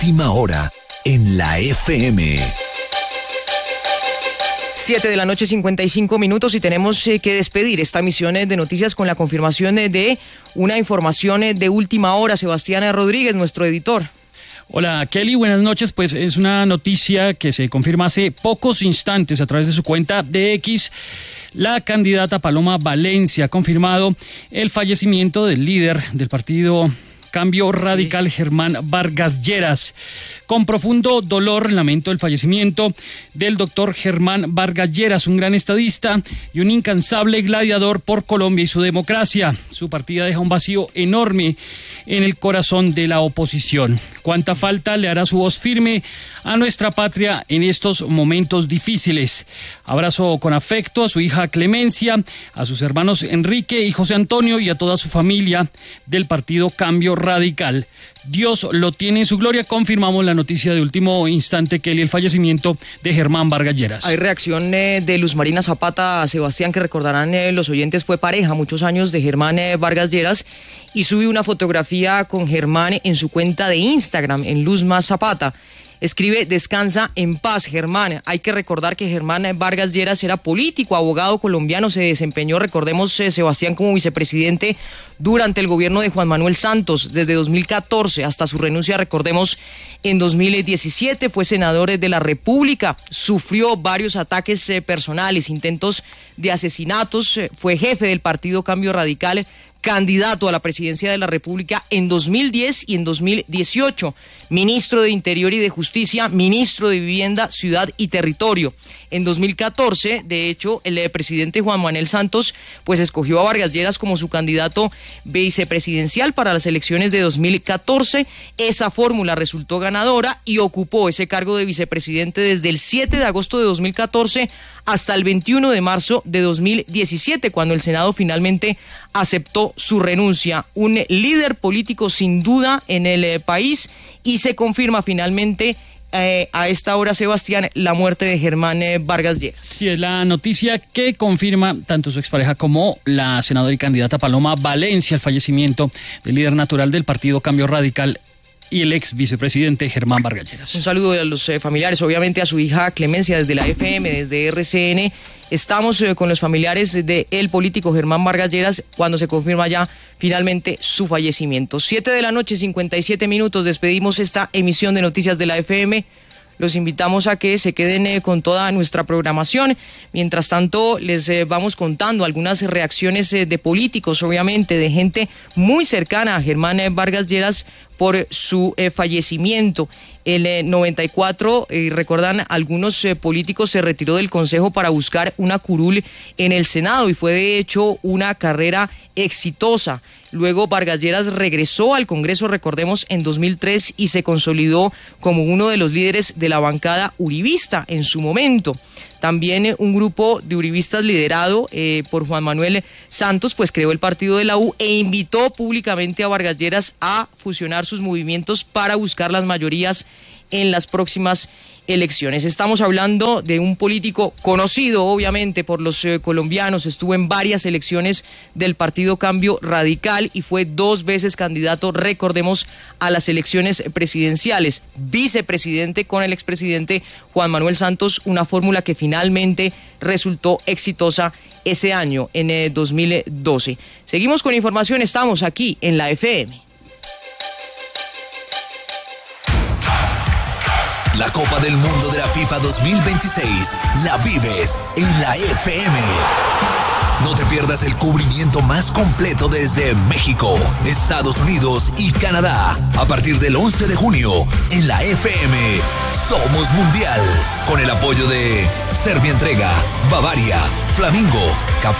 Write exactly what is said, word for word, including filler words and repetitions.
Última Hora en la F M. Siete de la noche, cincuenta y cinco minutos, y tenemos eh, que despedir esta misión eh, de noticias con la confirmación eh, de una información eh, de última hora. Sebastián Rodríguez, nuestro editor. Hola Kelly, buenas noches. Pues es una noticia que se confirma hace pocos instantes a través de su cuenta de X. La candidata Paloma Valencia ha confirmado el fallecimiento del líder del partido Cambio Radical, sí. Germán Vargas Lleras. Con profundo dolor lamento el fallecimiento del doctor Germán Vargas Lleras, un gran estadista y un incansable gladiador por Colombia y su democracia. Su partida deja un vacío enorme en el corazón de la oposición. Cuánta falta le hará su voz firme a nuestra patria en estos momentos difíciles. Abrazo con afecto a su hija Clemencia, a sus hermanos Enrique y José Antonio y a toda su familia del partido Cambio Radical. Dios lo tiene en su gloria. Confirmamos la noticia de último instante, Kelly, el fallecimiento de Germán Vargas Lleras. Hay reacción eh, de Luz Marina Zapata, Sebastián, que recordarán eh, los oyentes, fue pareja muchos años de Germán eh, Vargas Lleras, y sube una fotografía con Germán en su cuenta de Instagram, en Luz Más Zapata. Escribe: descansa en paz, Germán. Hay que recordar que Germán Vargas Lleras era político, abogado colombiano, se desempeñó, recordemos, eh, Sebastián, como vicepresidente durante el gobierno de Juan Manuel Santos, desde dos mil catorce hasta su renuncia, recordemos, en dos mil diecisiete, fue senador de la República, sufrió varios ataques eh, personales, intentos de asesinatos, eh, fue jefe del partido Cambio Radical, candidato a la presidencia de la República en dos mil diez y en dos mil dieciocho, ministro de Interior y de Justicia, ministro de Vivienda, Ciudad y Territorio. En dos mil catorce, de hecho, el presidente Juan Manuel Santos pues escogió a Vargas Lleras como su candidato vicepresidencial para las elecciones de dos mil catorce. Esa fórmula resultó ganadora y ocupó ese cargo de vicepresidente desde el siete de agosto de dos mil catorce hasta el veintiuno de marzo de dos mil diecisiete, cuando el Senado finalmente aceptó su renuncia. Un líder político sin duda en el eh, país, y se confirma finalmente eh, a esta hora, Sebastián, la muerte de Germán eh, Vargas Lleras. Sí, es la noticia que confirma tanto su expareja como la senadora y candidata Paloma Valencia, el fallecimiento del líder natural del partido Cambio Radical y el ex vicepresidente Germán Vargas Lleras. Un saludo a los eh, familiares, obviamente a su hija Clemencia desde la F M, desde R C N. Estamos eh, con los familiares del de político Germán Vargas Lleras cuando se confirma ya finalmente su fallecimiento. Siete de la noche, cincuenta y siete minutos, despedimos esta emisión de Noticias de la F M. Los invitamos a que se queden eh, con toda nuestra programación. Mientras tanto, les eh, vamos contando algunas reacciones eh, de políticos, obviamente, de gente muy cercana a Germán eh, Vargas Lleras por su eh, fallecimiento. El eh, noventa y cuatro, eh, recuerdan, algunos eh, políticos se retiró del Consejo para buscar una curul en el Senado, y fue de hecho una carrera exitosa. Luego Vargas Lleras regresó al Congreso, recordemos, en dos mil tres, y se consolidó como uno de los líderes de la bancada uribista en su momento. También eh, un grupo de uribistas liderado eh, por Juan Manuel Santos pues creó el partido de la U e invitó públicamente a Vargas Lleras a fusionar sus movimientos para buscar las mayorías en las próximas elecciones. Estamos hablando de un político conocido, obviamente, por los eh, colombianos. Estuvo en varias elecciones del partido Cambio Radical y fue dos veces candidato, recordemos, a las elecciones presidenciales. Vicepresidente con el expresidente Juan Manuel Santos, una fórmula que finalmente resultó exitosa ese año, en eh, dos mil doce. Seguimos con información, estamos aquí en la F M. La Copa del Mundo de la FIFA dos mil veintiséis la vives en la F M. No te pierdas el cubrimiento más completo desde México, Estados Unidos y Canadá. A partir del once de junio, en la F M, Somos Mundial. Con el apoyo de Serbia Entrega, Bavaria, Flamingo, Café